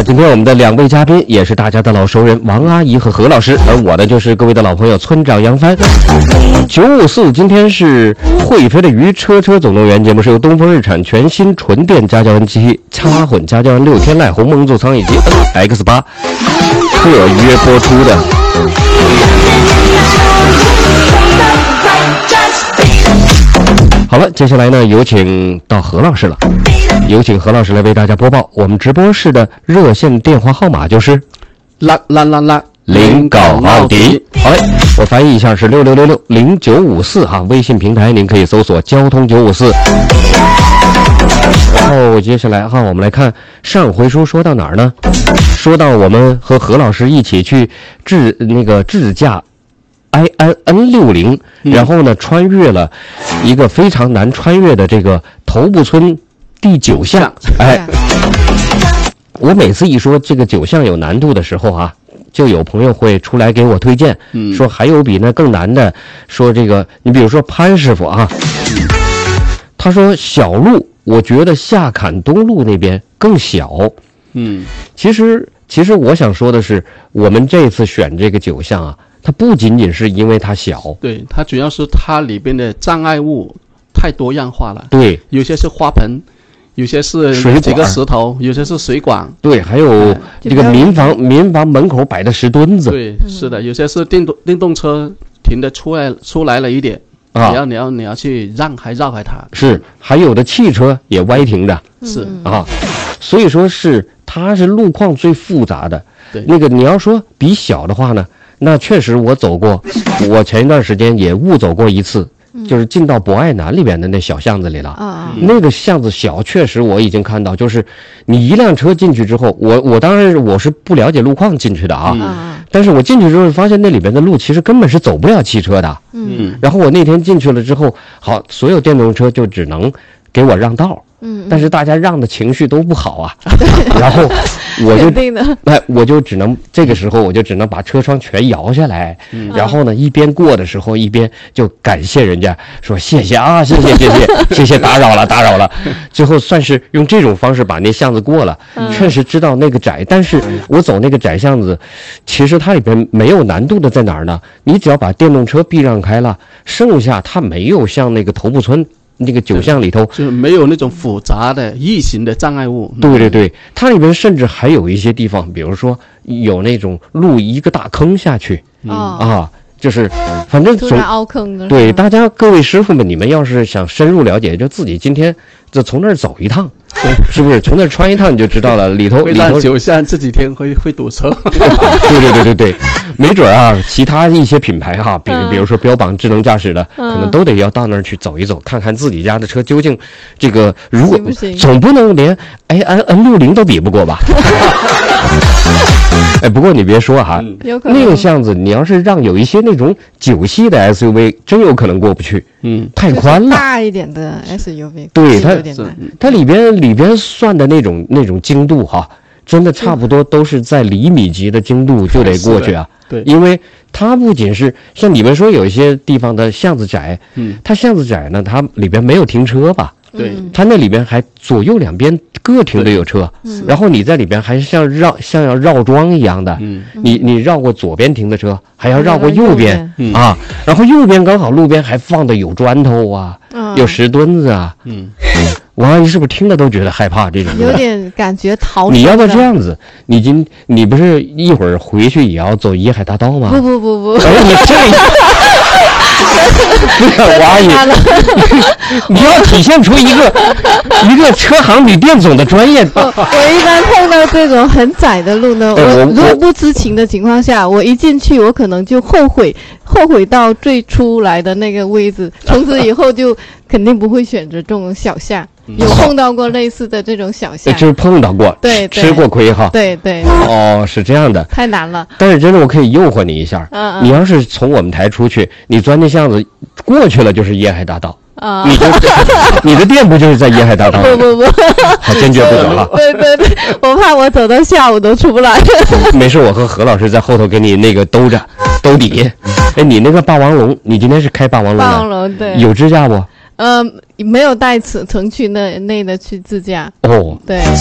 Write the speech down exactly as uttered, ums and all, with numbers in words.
今天我们的两位嘉宾也是大家的老熟人，王阿姨和何老师，而我呢就是各位的老朋友村长杨帆。九五四今天是会飞的鱼车车总动员节目，是由东风日产全新纯电家教 N 七 插混家教 N 六天籁鸿蒙座舱以及 N X 八 特约播出的。好了，接下来呢，有请到何老师了。有请何老师来为大家播报我们直播室的热线电话号码，就是啦啦啦啦零九奥迪。好嘞，我翻译一下是六六六六零九五四哈，微信平台您可以搜索交通九五四。然后接下来哈，我们来看上回书说到哪儿呢？说到我们和何老师一起去自那个自驾 I N N 六零，然后呢穿越了一个非常难穿越的这个头部村第九项。哎，我每次一说这个九项有难度的时候啊，就有朋友会出来给我推荐，嗯、说还有比那更难的，说这个你比如说潘师傅啊，他说小路，我觉得下坎东路那边更小。嗯，其实其实我想说的是，我们这次选这个九项啊，它不仅仅是因为它小， 对，它主要是它里边的障碍物太多样化了。 对， 有些是花盆，有些是几个石头，有些是水管。 对，还有这个民房民房门口摆的石墩子。 对，是的，有些是电动电动车停的出来出来了一点，啊、你要你要你要去让还绕开它。 是，还有的汽车也歪停着。 是啊，所以说是它是路况最复杂的。 对， 那个你要说比小的话呢？那确实我走过，我前一段时间也误走过一次，就是进到博爱南里边的那小巷子里了。嗯、那个巷子小，确实我已经看到，就是你一辆车进去之后，我我当然我是不了解路况进去的啊，嗯、但是我进去之后发现那里边的路其实根本是走不了汽车的。嗯，然后我那天进去了之后，好，所有电动车就只能给我让道。嗯，但是大家让的情绪都不好啊，然后我就哎，我就只能这个时候我就只能把车窗全摇下来，嗯、然后呢一边过的时候一边就感谢人家说谢谢啊，谢谢谢谢谢谢打扰了打扰了，最后算是用这种方式把那巷子过了。嗯、确实知道那个窄，但是我走那个窄巷子，其实它里边没有难度的在哪儿呢？你只要把电动车避让开了，剩下它没有像那个头部村。那个九项里头就没有那种复杂的异形的障碍物。 对对对，它里面甚至还有一些地方，比如说有那种路一个大坑下去，嗯、啊，就是反正突然凹坑的。 对，大家各位师傅们，你们要是想深入了解，就自己今天就从那儿走一趟。是不是从那儿穿一趟你就知道了？里头里头九项这几天会会堵车。 对对对对对，没准啊，其他一些品牌哈，比比如说标榜智能驾驶的，嗯、可能都得要到那儿去走一走，看看自己家的车究竟这个如果行不行总不能连 A N N 六零都比不过吧？哎，不过你别说哈，嗯、那个巷子你要是让有一些那种九系的 S U V， 真有可能过不去。嗯，太宽了。 大一点的 S U V， 对它它里边里边算的那种那种精度哈，真的差不多都是在厘米级的精度就得过去啊。 对， 因为它不仅是像你们说有一些地方的巷子窄，嗯，它巷子窄呢，它里边没有停车吧？ 对， 它那里边还左右两边各停的有车，然后你在里边还像绕像要绕桩一样的，嗯，你你绕过左边停的车，还要绕过右边、嗯、啊，然后右边刚好路边还放的有砖头啊，嗯、有石墩子啊，嗯，王阿姨是不是听了都觉得害怕？这种有点感觉逃。 你要不这样子，你今你不是一会儿回去也要走沿海大道吗？ 不不不不， 哎，你这。不是王阿姨，你要体现出一个一个车行旅店总的专业。 我我一般碰到这种很窄的路呢，我如果不知情的情况下，我一进去，我可能就后悔，后悔到最初来的那个位置，从此以后就肯定不会选择这种小巷。有碰到过类似的这种小巷， 就是碰到过， 对， 吃过亏哈， 对对。 哦，是这样的， 太难了。 但是真的，我可以诱惑你一下，嗯嗯，你要是从我们台出去，你钻那巷子过去了，就是沿海大道。啊，你就你的店不就是在沿海大道？ 不不不， 好，坚决不走了。 对对对，我怕我走到下午都出不来。 没事，我和何老师在后头给你那个兜着兜底。哎，你那个霸王龙，你今天是开霸王龙的？ 霸王龙对， 有支架不？ 呃，没有带程程序内内的去自驾。 哦， 对，